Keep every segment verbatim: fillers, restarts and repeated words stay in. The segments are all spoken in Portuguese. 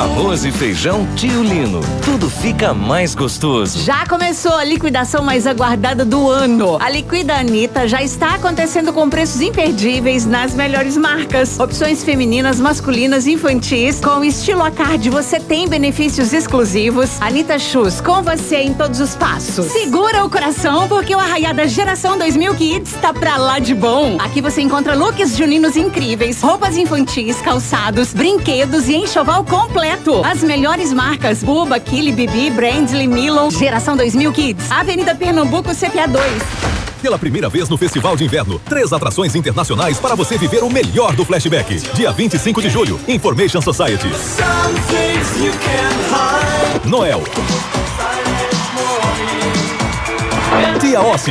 Arroz e feijão Tio Lino. Tudo fica mais gostoso. Já começou a liquidação mais aguardada do ano. A Liquida Anitta já está acontecendo com preços imperdíveis nas melhores marcas. Opções femininas, masculinas, infantis. Com estilo à card, você tem benefícios exclusivos. Anitta Shoes, com você em todos os passos. Segura o coração, porque o Arraiada Geração dois mil Kids tá pra lá de bom. Aqui você encontra looks juninos incríveis, roupas infantis, calçados, brinquedos e enxoval completo. As melhores marcas: Buba, Kili, Bibi, Brandly, Milon. Geração dois mil Kids, Avenida Pernambuco, C P A dois. Pela primeira vez no Festival de Inverno, três atrações internacionais para você viver o melhor do Flashback. Dia vinte e cinco de julho, Information Society. Noel. Tia Austin.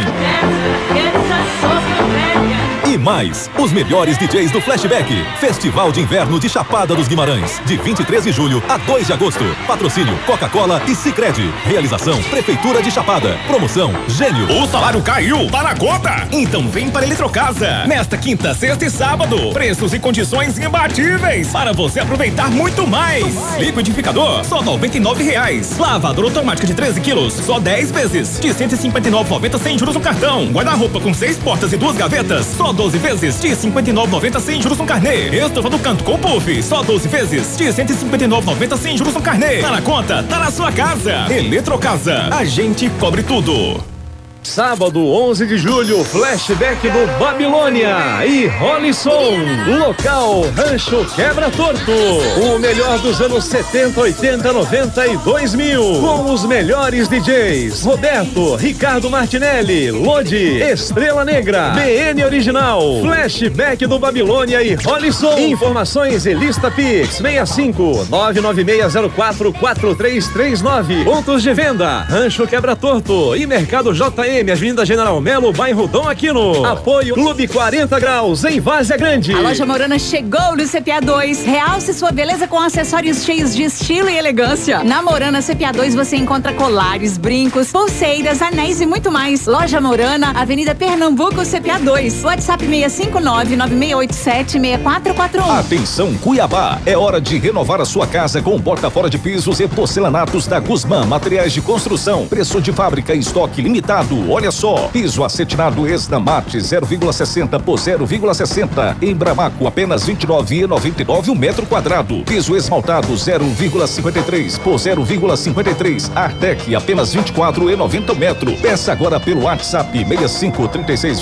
E mais, os melhores D Js do Flashback. Festival de Inverno de Chapada dos Guimarães, de vinte e três de julho a dois de agosto. Patrocínio Coca-Cola e Sicredi. Realização Prefeitura de Chapada. Promoção Gênio. O salário caiu, tá na conta? Então vem para Eletrocasa. Nesta quinta, sexta e sábado. Preços e condições imbatíveis para você aproveitar muito mais. Liquidificador, só noventa e nove reais. Lavadora automática de treze quilos, só dez vezes. De cento e cinquenta e nove reais e noventa centavos sem juros no cartão. Guarda-roupa com seis portas e duas gavetas, só doze vezes de cinquenta e nove reais e noventa centavos sem juros no carnê. Estofa do canto com puff, só doze vezes de cento e cinquenta e nove reais e noventa centavos sem juros no carnê. Tá na conta, tá na sua casa. Eletrocasa, a gente cobre tudo. Sábado, onze de julho, Flashback do Babilônia e Rolisson. Local Rancho Quebra Torto. O melhor dos anos setenta, oitenta, noventa e dois mil. Com os melhores D Js: Roberto, Ricardo Martinelli, Lodi, Estrela Negra, B N Original. Flashback do Babilônia e Rolisson. Informações e lista Pix seis cinco nove nove seis zero quatro quatro três três nove. Pontos de venda: Rancho Quebra Torto e Mercado J M, Avenida General Melo, bairro Dom Aquino. Apoio Clube quarenta Graus, em Várzea Grande. A Loja Morana chegou no C P A dois. Realce sua beleza com acessórios cheios de estilo e elegância. Na Morana C P A dois você encontra colares, brincos, pulseiras, anéis e muito mais. Loja Morana, Avenida Pernambuco, C P A dois. WhatsApp seis cinco nove nove seis oito sete seis quatro quatro um. Atenção Cuiabá, é hora de renovar a sua casa com porta fora de pisos e porcelanatos da Guzmã Materiais de Construção. Preço de fábrica e estoque limitado. Olha só, piso acetinado Esnamate zero vírgula sessenta por zero vírgula sessenta. Em Bramaco, apenas vinte e nove reais e noventa e nove centavos o metro quadrado. Piso esmaltado zero vírgula cinquenta e três por zero vírgula cinquenta e três. Artec, apenas vinte e quatro reais e noventa centavos o metro. Peça agora pelo WhatsApp seis cinco três seis